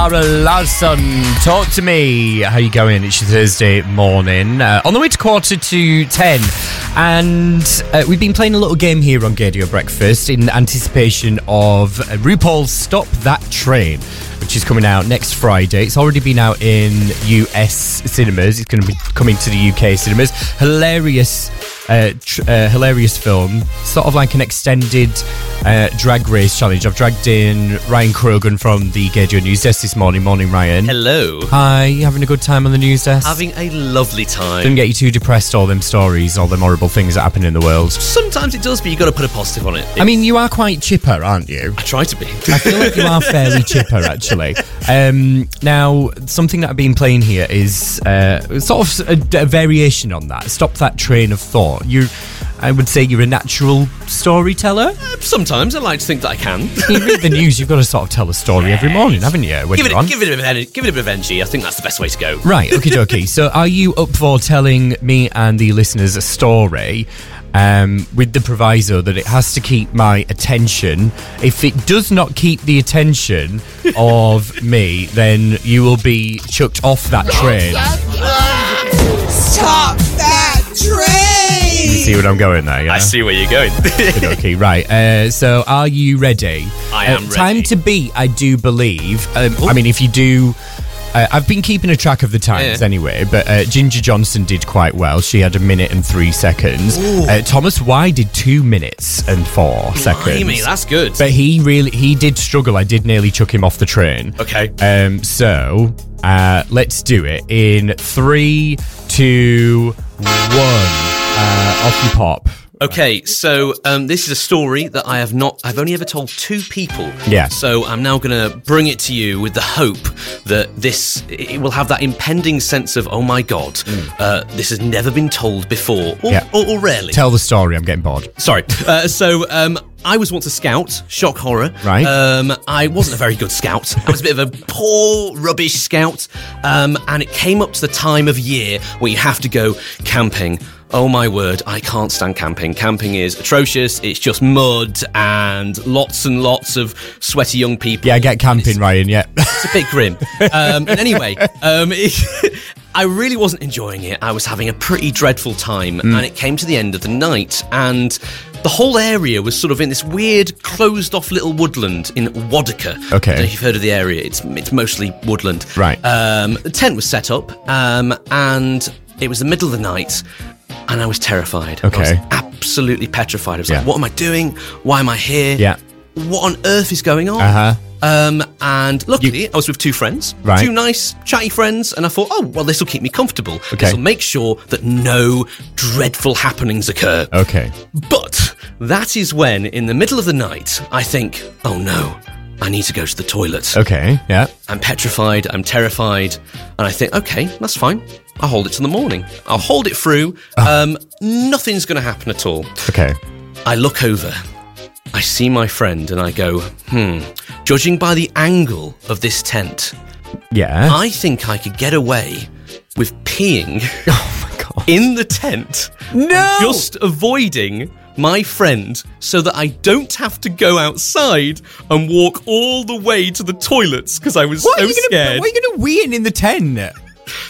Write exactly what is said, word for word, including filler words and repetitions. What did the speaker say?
Zara Larsson, talk to me. How you going? It's your Thursday morning. Uh, on the way to quarter to ten. And uh, we've been playing a little game here on Gaydio Breakfast in anticipation of uh, RuPaul's Stop That Train, which is coming out next Friday. It's already been out in U S cinemas. It's going to be coming to the U K cinemas. Hilarious, uh, tr- uh, hilarious film. Sort of like an extended uh, drag race challenge. I've dragged in Ryan Krogan from the Gaydio News Desk this morning. Morning, Ryan. Hello. Hi, you having a good time on the news desk? Having a lovely time. Didn't get you too depressed, all them stories, all them horrible things that happen in the world. Sometimes it does, but you got to put a positive on it. It's, I mean, you are quite chipper, aren't you? I try to be. I feel like you are fairly chipper, actually. Um, now, something that I've been playing here is uh, sort of a, a variation on that. Stop that train of thought. You, I would say you're a natural storyteller. Uh, sometimes I like to think that I can. You read the news, you've got to sort of tell a story every morning, haven't you? When give, you're it, on? give, it a bit of energy, give it a bit of energy. I think that's the best way to go. Right, okie dokie. So are you up for telling me and the listeners a story um, with the proviso that it has to keep my attention? If it does not keep the attention of me, then you will be chucked off that train. Stop that train! You see what I'm going there, yeah? I see where you're going. Okay, right. Uh, so, are you ready? I am uh, ready. Time to beat, I do believe. Um, I mean, if you do... Uh, I've been keeping a track of the times Yeah. anyway, but uh, Ginger Johnson did quite well. She had a minute and three seconds. Uh, Thomas Y did two minutes and four seconds. Blimey, that's good. But he really, he did struggle. I did nearly chuck him off the train. Okay. Um. So, uh, let's do it in three, two, one. Uh, off you pop. Okay, so um, this is a story that I have not, I've only ever told two people. Yeah. So I'm now going to bring it to you with the hope that this, it will have that impending sense of, oh my God, mm. uh, this has never been told before, or, Yeah. or, or rarely. Tell the story, I'm getting bored. Sorry. Uh, so um, I was once a scout, shock horror. Right. Um, I wasn't a very good scout. I was a bit of a poor, rubbish scout. Um, and it came up to the time of year where you have to go camping. Oh my word, I can't stand camping. Camping is atrocious. It's just mud and lots and lots of sweaty young people. Yeah, get camping, Ryan, yeah. It's a bit grim. Um, and anyway, um, it, I really wasn't enjoying it. I was having a pretty dreadful time. Mm. And it came to the end of the night. And the whole area was sort of in this weird, closed-off little woodland in Wadica. Okay. I don't know if you've heard of the area. It's it's mostly woodland. Right. Um, the tent was set up, um, and it was the middle of the night. And I was terrified. Okay. I was absolutely petrified. I was Yeah. like, what am I doing? Why am I here? Yeah. What on earth is going on? Uh-huh. Um, and luckily, I was with two friends. Right. Two nice, chatty friends. And I thought, oh, well, this will keep me comfortable. Okay. This will make sure that no dreadful happenings occur. Okay. But that is when, in the middle of the night, I think, oh no, I need to go to the toilet. Okay, yeah. I'm petrified, I'm terrified, and I think, okay, that's fine. I'll hold it till the morning. I'll hold it through. Oh. Um, nothing's going to happen at all. Okay. I look over. I see my friend and I go, hmm, judging by the angle of this tent, Yeah. I think I could get away with peeing Oh my God. in the tent. No! Just avoiding my friend so that I don't have to go outside and walk all the way to the toilets because I was What so are you gonna, scared. What are you going to wee in in the tent?